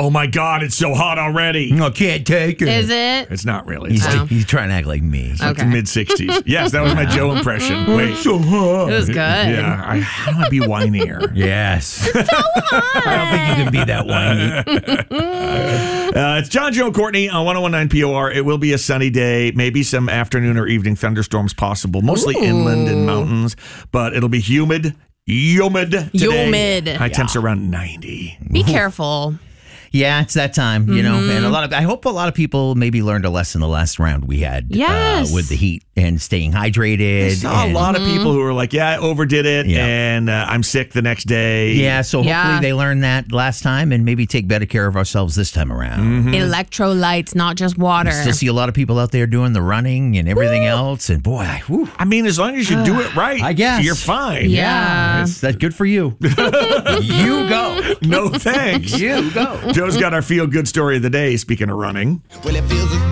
oh my God, it's so hot already. I can't take it. Is it? It's not really. He's trying to act like me. It's like the mid-60s. Yes, that was my Joe impression. Wait. So hot. It was good. Yeah. How do I be whinier? Yes. I don't think you can be that whiny. It's John, Joe, and Courtney on 101.9 POR. It will be a sunny day. Maybe some afternoon or evening thunderstorms possible. Mostly inland and mountains. But it'll be humid. Today. Humid. High temps around 90. Be careful. Yeah, it's that time, you know, and I hope a lot of people maybe learned a lesson the last round we had with the heat and staying hydrated. I saw a lot of people who were like, I overdid it and I'm sick the next day. Yeah, so hopefully they learned that last time and maybe take better care of ourselves this time around. Electrolytes, not just water. I still see a lot of people out there doing the running and everything else, and boy, I mean, as long as you do it right, I guess you're fine. Yeah. That's good for you. You go. No thanks. You go. Joe's got our feel-good story of the day, speaking of running. Well, it feels